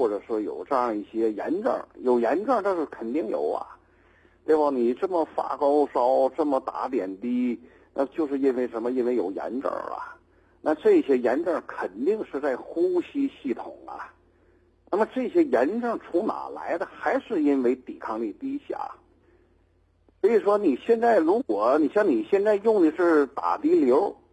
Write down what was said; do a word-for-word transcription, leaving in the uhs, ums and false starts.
或者说有这样一些炎症，有炎症这是肯定有啊，对吧？你这么发高烧，这么打点滴，那就是因为什么？因为有炎症啊。那这些炎症肯定是在呼吸系统啊。那么这些炎症从哪来的？还是因为抵抗力低下。所以说你现在如果你像你现在用的是打滴流，